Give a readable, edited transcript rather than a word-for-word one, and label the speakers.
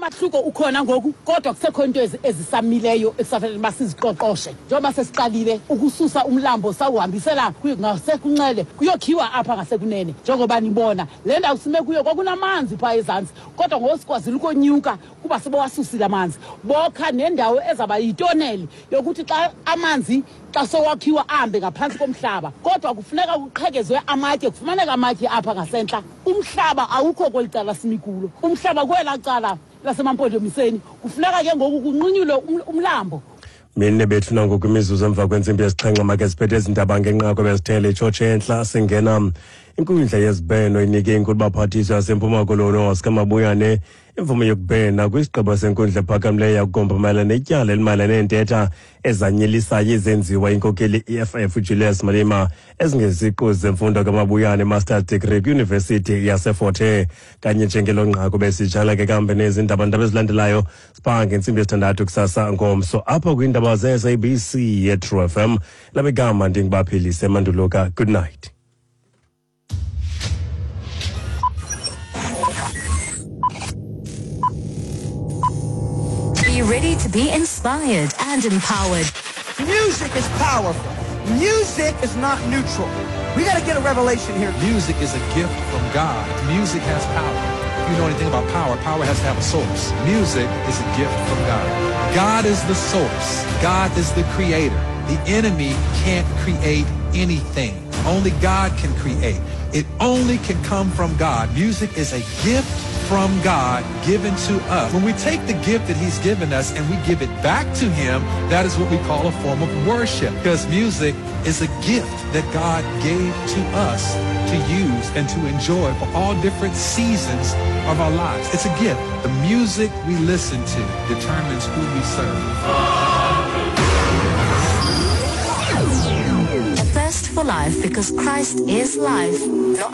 Speaker 1: umahluko ukhona ngoku kodwa kusekho into ezisamileyo ekusafanele basiziqoqoshe njengoba sesiqalile ukususa umlambo sawuhambisela ngasekunxele kuyokhiwa apha ngasekunene njengoba nibona le ndawo sime kuyo kwakunamanzi phaa ezantsi kodwa ngosikwazile ukonyuka kuba sebewasusile amanzi bokha nendawo ezaba yitoneli yokuthi xa amanzi xa sowakhiwa ahambe ngaphantsi komhlaba kodwa kufuneka kuqhekezwe amatye kufumaneka amatye apha ngasentla umhlaba awukho kweli cala simikulo umhlaba kwela cala lasemampondomiseni kufuneka ke ngoku kunqunyulwe umlambo
Speaker 2: Mine bethu nangoku imizuzu emva kwentsimbi yesixhenxe make siphethe izindaba ngenqako bezithele itshotshe entla singena inkundla yezibheno inike inkulu baphathiswa yaseMpuma Koloni Oscar Mabuyane imvume yokubhena kwisigqibo senkundla ephakamileyo yakukomba malana netyala elimalana neentetha ezanyelisayo ezenziwa inkokeli EFF Julius Malema ezingeziqu zemfundo kaMabuyane master's degree kwiUniversity yaseFort Hare kanye njengelo nqako besijala ke kambe nezindaba ezilandelayo sipha ngentsimbi yesithandathu kusasa ngomso apha kwiindaba ze-SABC ye-True FM labegama ndingubaphilise Manduluka. Good night.
Speaker 3: Be ready to be inspired and empowered.
Speaker 4: Music is powerful. Music is not neutral. We got to get a revelation here.
Speaker 5: Music is a gift from God. Music has power. If you know anything about power, power has to have a source. Music is a gift from God. God is the source. God is the creator. The enemy can't create anything. Only God can create. It only can come from God. Music is a gift from God given to us. When we take the gift that he's given us and we give it back to him, that is what we call a form of worship. Because music is a gift that God gave to us to use and to enjoy for all different seasons of our lives. It's a gift. The music we listen to determines who we serve.
Speaker 3: A thirst for life because Christ is life. No